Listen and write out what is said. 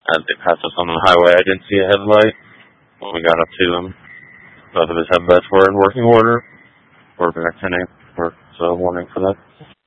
They passed us on the highway. I didn't see a headlight when we got up to them. Both of his headlights were in working order. We're back 10 a.m. So warning for that.